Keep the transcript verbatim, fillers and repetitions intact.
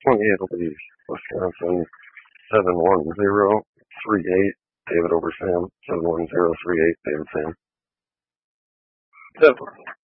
twenty-eight will be Wisconsin seven one zero three eight. David over Sam. seven one zero three eight. David Sam. Seven.